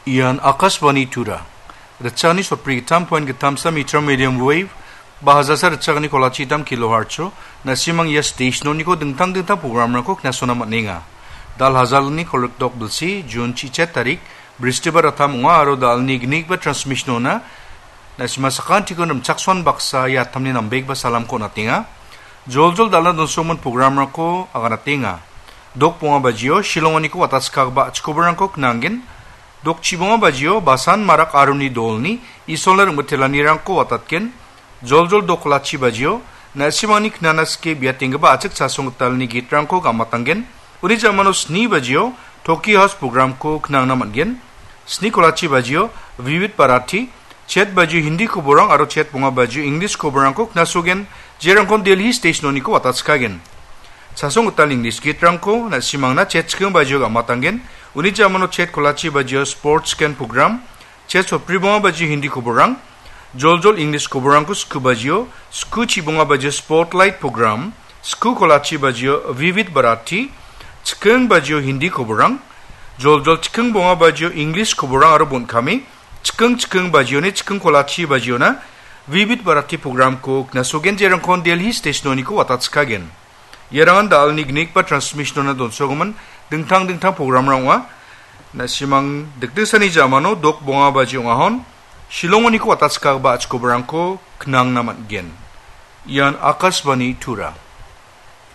Ian Akashvani Tura. Rachani sopri gitam point gitam sa meter medium wave. Bahasa sa rachani kolachi tam kilohertz. Nasimang yes station ni ko dengtang program ko nasona matninga. Dal hazal ni kolek dok belsi June 4 tarik Brisbane atam nga aro dal ni gnig ba transmission na nasima sakan ti ko nam chakswan baksa ya tamni nambeg ba salam ko natinga. Jol dal don soman program ko aganatinga. Dok punga bajio shilongani ko atas kagba chkobrang ko knangin. Dok chibonga bajio basan marak aruni dolni isolar mutelani rangko watatken jol dok lachi bajio nasimani knanaske biatinga ba achak sasong talni gitrangko gamatanggen uni jamano sni bajio toki house program ko knang namangen sni kolachi bajio vivid parathi chet bajio hindi ko borang aro chet bunga bajio english ko borang ko knasugen jerangkon delhi stationoni ko watatskagen sasong tal english gitrangko nasimangna chet skeng bajio gamatanggen uni jamano chet kolachi bajio sports scan program chet so pribonga bajio hindi ko borang jol english ko borang ko sku bajio sku chibonga bajio spotlight program sku kolachi bajio vivid barathi chikeng bajio hindi ko borang jol chikeng bonga bajio english ko borang aro bon kami chikeng bajio ne chikeng kolachi bajio na vivid barathi program ko nasogen jerang kon delhi stationoni ko watatskagen yerangan dal nignik pa transmission na don sogoman dingtang program rangwa na simang degdesani jamano dok bonga baji ngahon shilongoni ko atas ka ba achko barangko knang naman gen yan Akashvani Tura.